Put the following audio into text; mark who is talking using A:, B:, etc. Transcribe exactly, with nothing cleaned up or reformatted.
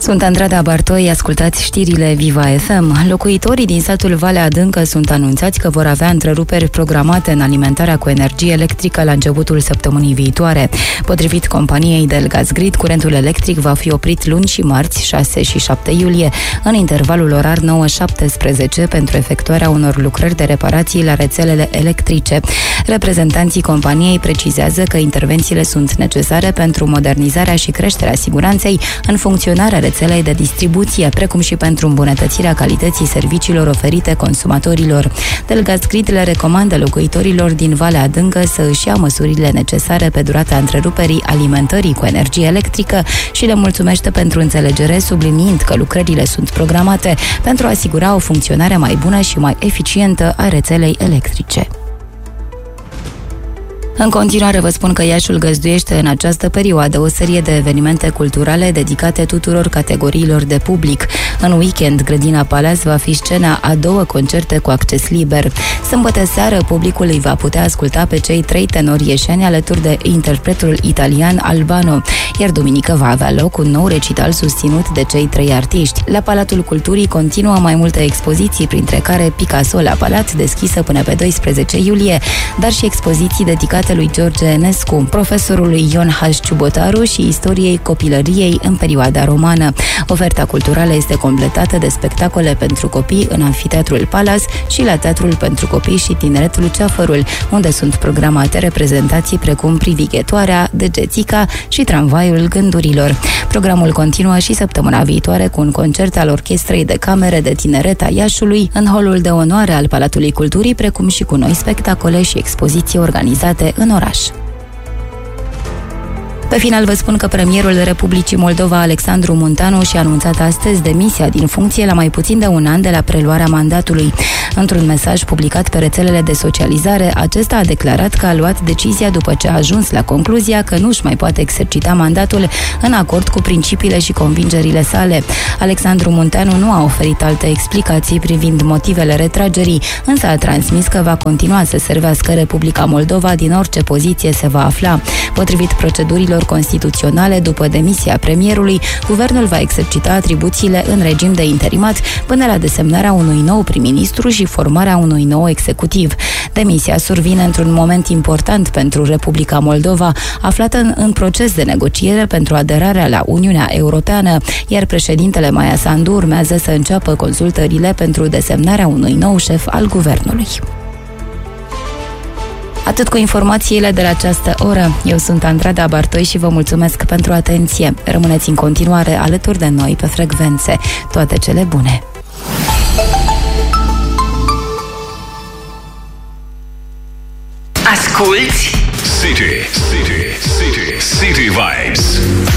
A: Sunt Andrada Bartoi, ascultați știrile Viva F M. Locuitorii din satul Valea Adâncă sunt anunțați că vor avea întreruperi programate în alimentarea cu energie electrică la începutul săptămânii viitoare. Potrivit companiei Delgazgrid, curentul electric va fi oprit luni și marți, șase și șapte iulie, în intervalul orar nouă șaptesprezece, pentru efectuarea unor lucrări de reparații la rețelele electrice. Reprezentanții companiei precizează că intervențiile sunt necesare pentru modernizarea și creșterea siguranței în funcționarea rețelei de distribuție, precum și pentru îmbunătățirea calității serviciilor oferite consumatorilor. Delgazgrid le recomandă locuitorilor din Valea Adâncă să își ia măsurile necesare pe durata întreruperii alimentării cu energie electrică și le mulțumește pentru înțelegere, subliniind că lucrările sunt programate pentru a asigura o funcționare mai bună și mai eficientă a rețelei electrice. În continuare vă spun că Iașiul găzduiește în această perioadă o serie de evenimente culturale dedicate tuturor categoriilor de public. În weekend, Grădina Palace va fi scena a două concerte cu acces liber. Sâmbătă seară, publicul îi va putea asculta pe cei trei tenori ieșeni alături de interpretul italian Albano, iar duminică va avea loc un nou recital susținut de cei trei artiști. La Palatul Culturii continuă mai multe expoziții, printre care Picasso la Palat, deschisă până pe doisprezece iulie, dar și expoziții dedicate lui George Enescu, profesorului Ion H. Ciubotaru și istoriei copilăriei în perioada romană. Oferta culturală este completată de spectacole pentru copii în Amfiteatrul Palace și la Teatrul pentru Copii și Tineret Luceafărul, unde sunt programate reprezentații precum Privighetoarea, Degețica și Tramvaiul Gândurilor. Programul continuă și săptămâna viitoare cu un concert al Orchestrei de Camere de Tineret a Iașului în holul de onoare al Palatului Culturii, precum și cu noi spectacole și expoziții organizate în oraș. Pe final vă spun că premierul Republicii Moldova, Alexandru Muntanu, și-a anunțat astăzi demisia din funcție la mai puțin de un an de la preluarea mandatului. Într-un mesaj publicat pe rețelele de socializare, acesta a declarat că a luat decizia după ce a ajuns la concluzia că nu își mai poate exercita mandatul în acord cu principiile și convingerile sale. Alexandru Muntanu nu a oferit alte explicații privind motivele retragerii, însă a transmis că va continua să servească Republica Moldova din orice poziție se va afla. Potrivit procedurilor constituționale, după demisia premierului, guvernul va exercita atribuțiile în regim de interimat până la desemnarea unui nou prim-ministru și formarea unui nou executiv. Demisia survine într-un moment important pentru Republica Moldova, aflată în, în proces de negociere pentru aderarea la Uniunea Europeană, iar președintele Maia Sandu urmează să înceapă consultările pentru desemnarea unui nou șef al guvernului. Atât cu informațiile de la această oră. Eu sunt Andrada Bartoi și vă mulțumesc pentru atenție. Rămâneți în continuare alături de noi pe frecvențe. Toate cele bune!
B: Asculți City, City, City, City Vibes.